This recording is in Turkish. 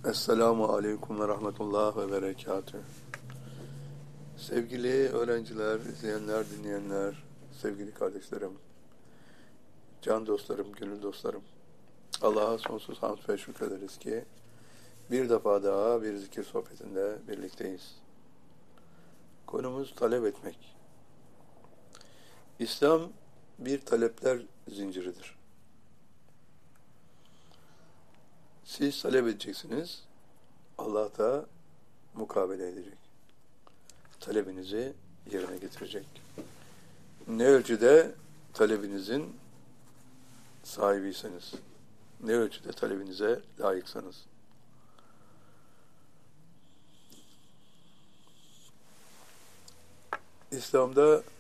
Esselamu Aleyküm ve Rahmetullah ve Berekatühü. Sevgili öğrenciler, izleyenler, dinleyenler, sevgili kardeşlerim, can dostlarım, gönül dostlarım. Allah'a sonsuz hamd ve şükrederiz ki bir defa daha bir zikir sohbetinde birlikteyiz. Konumuz talep etmek. İslam bir talepler zinciridir. Siz talep edeceksiniz, Allah da mukabele edecek. Talebinizi yerine getirecek. Ne ölçüde talebinizin sahibiyseniz, ne ölçüde talebinize layıksanız. İslam'da